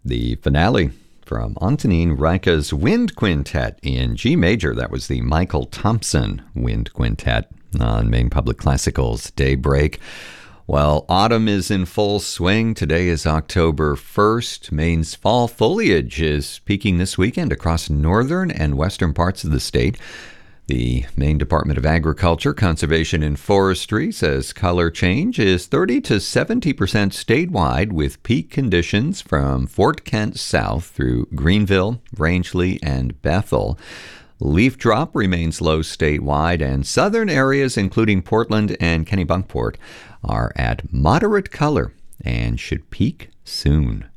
The finale from Antonin Reicha's Wind Quintet in G major. That was the Michael Thompson Wind Quintet on Maine Public Classical's Daybreak. Well, autumn is in full swing. Today is October 1st. Maine's fall foliage is peaking this weekend across northern and western parts of the state. The Maine Department of Agriculture, Conservation and Forestry says color change is 30 to 70% statewide, with peak conditions from Fort Kent south through Greenville, Rangeley, and Bethel. Leaf drop remains low statewide, and southern areas, including Portland and Kennebunkport, are at moderate color and should peak soon.